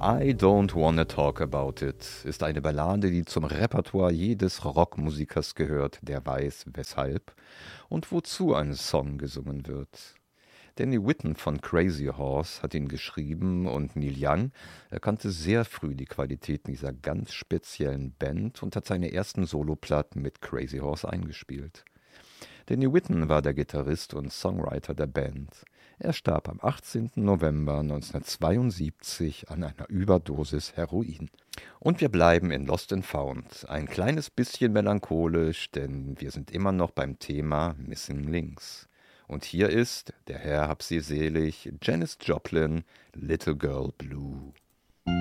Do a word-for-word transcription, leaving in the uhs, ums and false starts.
I Don't Wanna Talk About It ist eine Ballade, die zum Repertoire jedes Rockmusikers gehört, der weiß, weshalb und wozu ein Song gesungen wird. Danny Whitten von Crazy Horse hat ihn geschrieben und Neil Young erkannte sehr früh die Qualitäten dieser ganz speziellen Band und hat seine ersten Soloplatten mit Crazy Horse eingespielt. Danny Whitten war der Gitarrist und Songwriter der Band. Er starb am achtzehnten November neunzehnhundertzweiundsiebzig an einer Überdosis Heroin. Und wir bleiben in Lost and Found, ein kleines bisschen melancholisch, denn wir sind immer noch beim Thema Missing Links. Und hier ist, der Herr hab sie selig, Janis Joplin, Little Girl Blue.